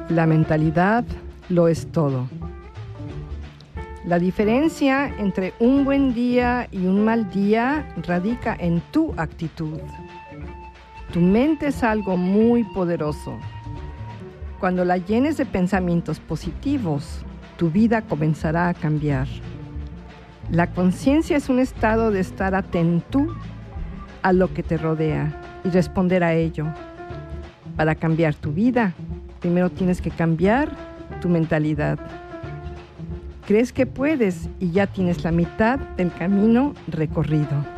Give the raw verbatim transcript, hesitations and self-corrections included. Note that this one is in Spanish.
La mentalidad lo es todo. La diferencia entre un buen día y un mal día radica en tu actitud. Tu mente es algo muy poderoso. Cuando la llenes de pensamientos positivos, tu vida comenzará a cambiar. La conciencia es un estado de estar atento a lo que te rodea y responder a ello. Para cambiar tu vida, primero tienes que cambiar tu mentalidad. Crees que puedes y ya tienes la mitad del camino recorrido.